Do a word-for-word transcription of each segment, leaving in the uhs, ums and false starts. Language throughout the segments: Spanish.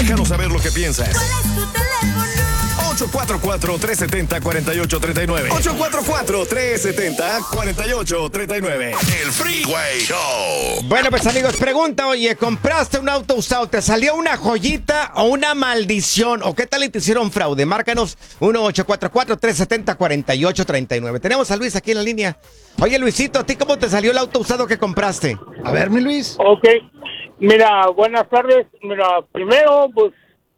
Déjanos saber lo que piensas. ¿Cuál es tu teléfono? ocho cuatro cuatro, tres siete cero, cuatro ocho tres nueve. ocho cuatro cuatro, tres siete cero, cuatro ocho tres nueve. El Freeway Show. Bueno, pues amigos, pregunta, oye, ¿compraste un auto usado? ¿Te salió una joyita o una maldición? ¿O qué tal y te hicieron fraude? Márcanos uno ocho cuatro cuatro, tres siete cero, cuatro ocho tres nueve. Tenemos a Luis aquí en la línea. Oye, Luisito, ¿a ti cómo te salió el auto usado que compraste? A ver, mi Luis. Ok, mira, buenas tardes. Mira, primero, pues,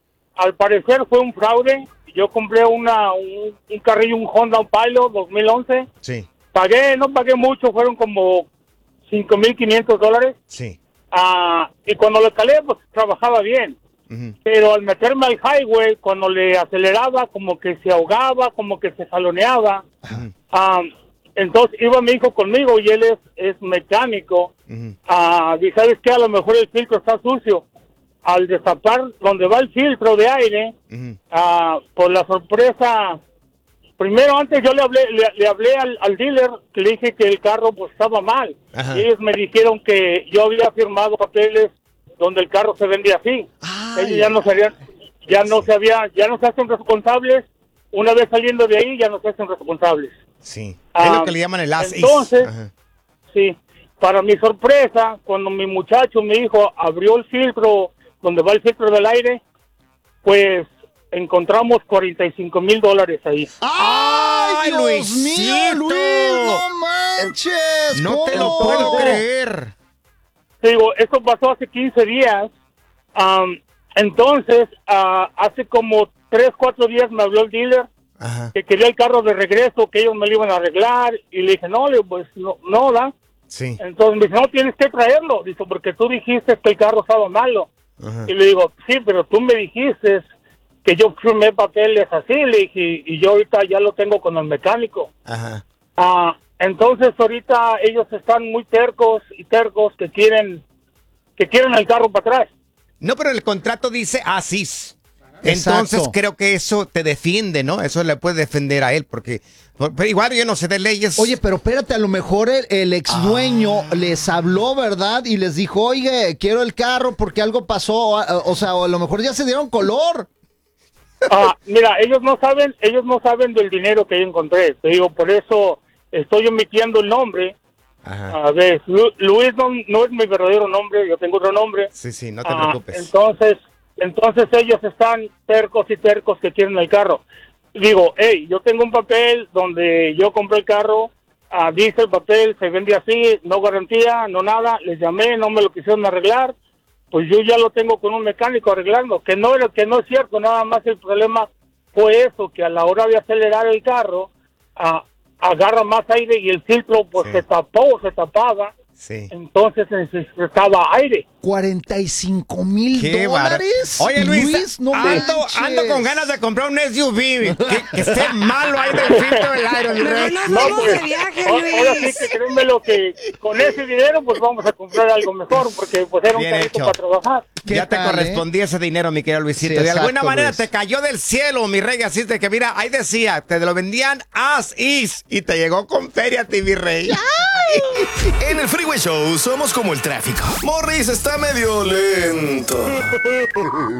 al parecer fue un fraude. Yo compré una un, un carrillo, un Honda Pilot dos mil once. Sí. Pagué, no pagué mucho, fueron como cinco mil quinientos dólares. Sí. Ah, y cuando lo calé, pues trabajaba bien. Uh-huh. Pero al meterme al highway, cuando le aceleraba, como que se ahogaba, como que se jaloneaba. Uh-huh. Ah, entonces iba mi hijo conmigo y él es, es mecánico. Uh-huh. Ah, y sabes que a lo mejor el filtro está sucio. Al destapar donde va el filtro de aire, Uh-huh. ah, por la sorpresa, primero antes yo le hablé, le, le hablé al, al dealer, que le dije que el carro pues estaba mal. Ajá. Y ellos me dijeron que yo había firmado papeles donde el carro se vendía así. Ay, Ellos ya no sabían, ya no se había, ya no se hacen responsables. Una vez saliendo de ahí ya no se hacen responsables. Sí. Ah, es lo que le llaman el as is. entonces, Ajá. Sí, para mi sorpresa, cuando mi muchacho, mi hijo, abrió el filtro, donde va el filtro del aire, pues encontramos cuarenta y cinco mil dólares ahí. ¡Ay, ¡Ay, Dios Luisito! mío, Luis! ¡No manches! No te lo ¿cómo? puedo creer. Te digo, esto pasó hace quince días. Am, entonces, ah, hace como tres, cuatro días me habló el dealer Ajá. que quería el carro de regreso, que ellos me lo iban a arreglar. Y le dije, no, le digo, pues no, no, ¿da? Sí. Entonces me dice, no, tienes que traerlo. Dice, porque tú dijiste que el carro estaba malo. Ajá. Y le digo, sí, pero tú me dijiste que yo firmé papeles así, le dije, y yo ahorita ya lo tengo con el mecánico. Ajá. Ah, entonces ahorita ellos están muy tercos y tercos que quieren que quieren el carro para atrás. No, pero el contrato dice asis. Entonces Exacto. creo que eso te defiende, ¿no? Eso le puede defender a él, porque pero igual yo no sé de leyes. Oye, pero espérate, a lo mejor el, el ex dueño Ah. les habló, ¿verdad? Y les dijo, oye, quiero el carro porque algo pasó. O, o sea, o a lo mejor ya se dieron color. Ah, mira, ellos no saben, ellos no saben del dinero que yo encontré. Te digo, por eso estoy omitiendo el nombre. Ajá. A ver, Lu- Luis no, no es mi verdadero nombre, yo tengo otro nombre. Sí, sí, no te Ah, preocupes. entonces, entonces ellos están tercos y tercos que quieren el carro. Digo, hey, yo tengo un papel donde yo compré el carro, ah, dice el papel, se vende así, no garantía, no nada, les llamé, no me lo quisieron arreglar, pues yo ya lo tengo con un mecánico arreglando, que no era, que no es cierto, nada más el problema fue eso, que a la hora de acelerar el carro, ah, agarra más aire y el filtro pues Sí. se tapó, se tapaba, Sí. entonces necesitaba aire. cuarenta y cinco mil Qué dólares. barato. Oye, Luis, no ando, manches. ando con ganas de comprar un S U V. Que, que esté malo ahí del filtro del aire, mi rey. Mejor nos No, vamos pues, de viaje, ahora ahora sí Luis. que créeme lo que con ese dinero pues vamos a comprar algo mejor porque pues era un Bien carrito hecho. para trabajar. ¿Qué Ya te tal, correspondía ese dinero, mi querido Luisito. Sí, de alguna exacto, manera Luis. te cayó del cielo, mi rey. Así de que, mira, ahí decía, te lo vendían as is y te llegó con feria a ti, mi rey. En el Freeway Show somos como el tráfico. Morris está medio lento.